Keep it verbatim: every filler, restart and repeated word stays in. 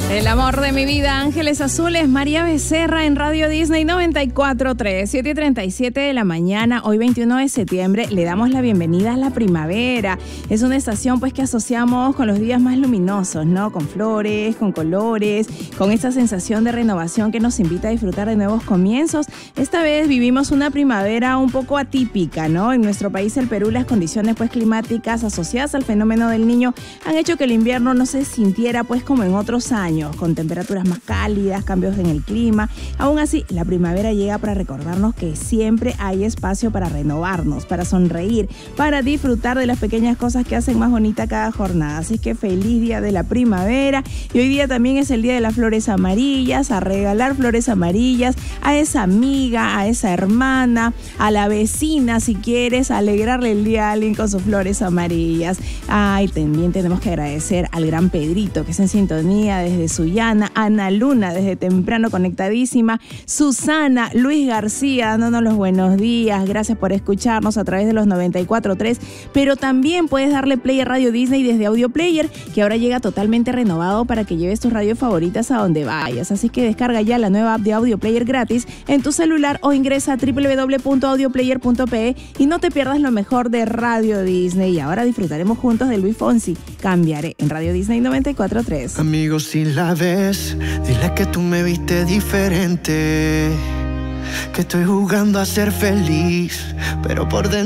El amor de mi vida, Ángeles Azules, María Becerra en Radio Disney noventa y cuatro punto tres, siete y treinta y siete de la mañana. Hoy veintiuno de septiembre le damos la bienvenida a la primavera. Es una estación pues que asociamos con los días más luminosos, ¿no? Con flores, con colores, con esta sensación de renovación que nos invita a disfrutar de nuevos comienzos. Esta vez vivimos una primavera un poco atípica, ¿no? En nuestro país, el Perú, las condiciones pues climáticas asociadas al fenómeno del Niño han hecho que el invierno no se sintiera pues como en otros años, con temperaturas más cálidas, cambios en el clima. Aún así, la primavera llega para recordarnos que siempre hay espacio para renovarnos, para sonreír, para disfrutar de las pequeñas cosas que hacen más bonita cada jornada. Así que feliz día de la primavera. Y hoy día también es el día de las flores amarillas, a regalar flores amarillas a esa amiga, a esa hermana, a la vecina, si quieres, alegrarle el día a alguien con sus flores amarillas. Ay, también tenemos que agradecer al gran Pedrito, que es en sintonía desde Sullana, Ana Luna desde temprano conectadísima, Susana, Luis García dándonos los buenos días, gracias por escucharnos a través de los noventa y cuatro punto tres, pero también puedes darle play a Radio Disney desde Audio Player, que ahora llega totalmente renovado para que lleves tus radios favoritas a donde vayas, así que descarga ya la nueva app de Audio Player gratis en tu celular o ingresa a doble u doble u doble u punto audio player punto pe y no te pierdas lo mejor de Radio Disney. Y ahora disfrutaremos juntos de Luis Fonsi, Cambiaré, en Radio Disney noventa y cuatro punto tres. Amigos, si la ves, dile que tú me viste diferente, que estoy jugando a ser feliz, pero por dentro